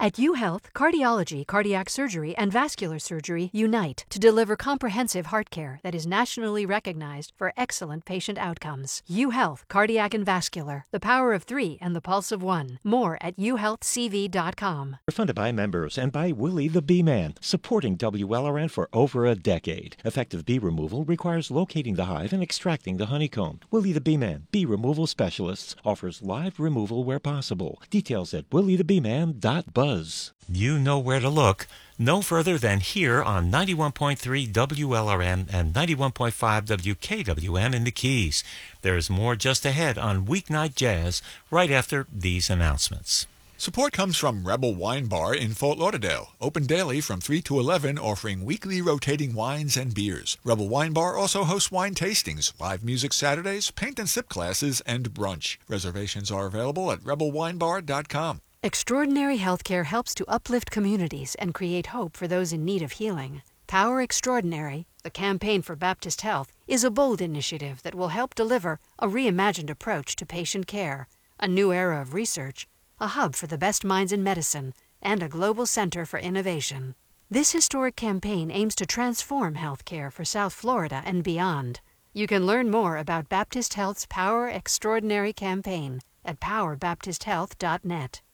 At UHealth, cardiology, cardiac surgery, and vascular surgery unite to deliver comprehensive heart care that is nationally recognized for excellent patient outcomes. UHealth, cardiac and vascular, the power of 3 and the pulse of 1. More at uhealthcv.com. Funded by members and by Willie the Bee Man, supporting WLRN for over a decade. Effective bee removal requires locating the hive and extracting the honeycomb. Willie the Bee Man, bee removal specialists, offers live removal where possible. Details at williethebeeman.buzz. You know where to look. No further than here on 91.3 WLRN and 91.5 WKWM in the Keys. There's more just ahead on Weeknight Jazz right after these announcements. Support comes from Rebel Wine Bar in Fort Lauderdale. Open daily from 3 to 11, offering weekly rotating wines and beers. Rebel Wine Bar also hosts wine tastings, live music Saturdays, paint and sip classes, and brunch. Reservations are available at rebelwinebar.com. Extraordinary Healthcare helps to uplift communities and create hope for those in need of healing. Power Extraordinary, the campaign for Baptist Health, is a bold initiative that will help deliver a reimagined approach to patient care, a new era of research, a hub for the best minds in medicine, and a global center for innovation. This historic campaign aims to transform healthcare for South Florida and beyond. You can learn more about Baptist Health's Power Extraordinary campaign at powerbaptisthealth.net.